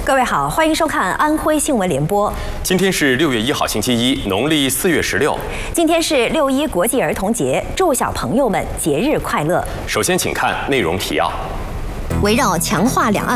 各位好，欢迎收看安徽新闻联播。 今天是6月1号，星期一，农历4月16。 今天是6·1国际儿童节，祝小朋友们节日快乐。 首先，请看内容提要。 围绕强化两岸